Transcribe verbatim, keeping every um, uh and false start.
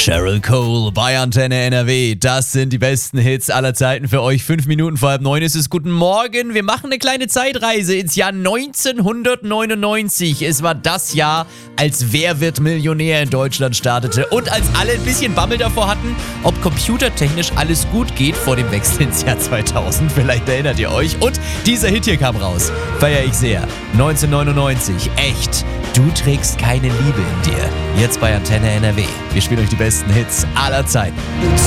Cheryl Cole bei Antenne N R W. Das sind die besten Hits aller Zeiten für euch. Fünf Minuten vor halb neun ist es. Guten Morgen. Wir machen eine kleine Zeitreise ins Jahr neunzehnhundertneunundneunzig. Es war das Jahr, als Wer wird Millionär in Deutschland startete und als alle ein bisschen Bammel davor hatten, ob computertechnisch alles gut geht vor dem Wechsel ins Jahr zweitausend. Vielleicht erinnert ihr euch. Und dieser Hit hier kam raus. Feier ich sehr. neunzehnhundertneunundneunzig. Echt. Du trägst keine Liebe in dir. Jetzt bei Antenne N R W. Wir spielen euch die besten Hits aller Zeiten.